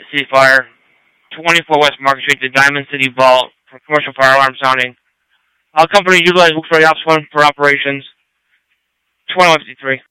City Fire, 24 West Market Street, the Diamond City Vault for commercial firearm sounding. Our company utilizes Wilkes-Barre Ops 1 for operations. 2153.